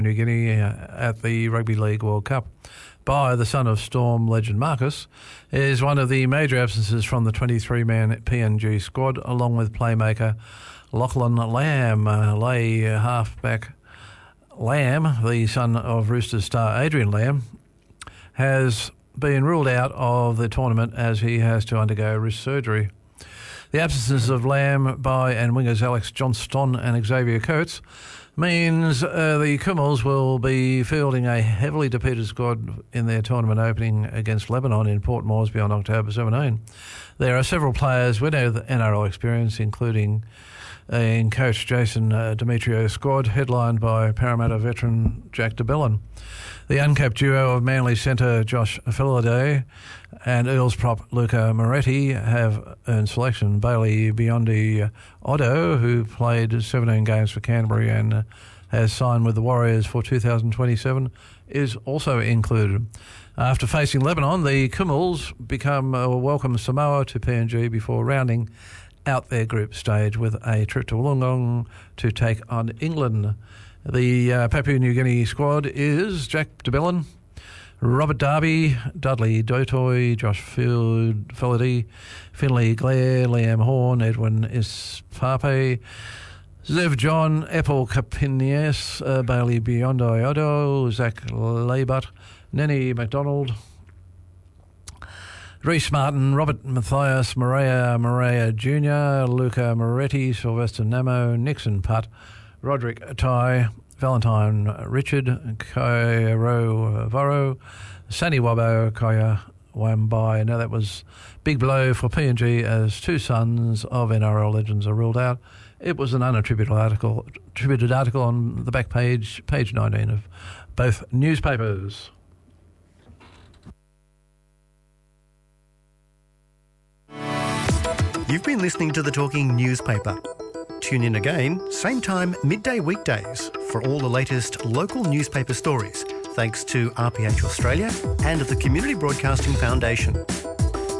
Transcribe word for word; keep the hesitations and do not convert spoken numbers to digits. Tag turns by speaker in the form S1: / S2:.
S1: New Guinea uh, at the Rugby League World Cup by the son of Storm legend Marcus is one of the major absences from the twenty-three man P N G squad, along with playmaker Lachlan Lamb. Uh, lay uh, halfback Lamb, the son of Roosters star Adrian Lamb, has been ruled out of the tournament as he has to undergo wrist surgery. The absences of Lamb by and wingers Alex Johnston and Xavier Coates means uh, the Kumuls will be fielding a heavily depleted squad in their tournament opening against Lebanon in Port Moresby on October seventeenth. There are several players with N R L experience, including uh, in coach Jason uh, Demetrio's squad, headlined by Parramatta veteran Jack de Belin. The uncapped duo of Manly centre Josh Philaday and Eels prop Luca Moretti have earned selection. Bailey Biondi Otto, who played seventeen games for Canterbury and uh, has signed with the Warriors for two thousand twenty-seven, is also included. After facing Lebanon, the Kumuls become a welcome Samoa to P N G before rounding out their group stage with a trip to Wollongong to take on England. The uh, Papua New Guinea squad is Jack de Belin, Robert Darby, Dudley Dotoy, Josh Field, Felady, Finlay Blair, Liam Horn, Edwin Ispape, Zev John, Epple Capinias, uh, Bailey Biondi Odo, Zach Laybut, Nenny McDonald, Reece Martin, Robert Matthias, Maria Maria Junior, Luca Moretti, Sylvester Namo, Nixon Putt, Roderick Ty, Valentine Richard, Kairo Varro, Sani Wabo, Kaya Wambai. Now that was big blow for P N G as two sons of N R L legends are ruled out. It was an unattributed article, attributed article on the back page, page nineteen of both newspapers.
S2: You've been listening to The Talking Newspaper. Tune in again, same time, midday weekdays, for all the latest local newspaper stories, thanks to R P H Australia and the Community Broadcasting Foundation.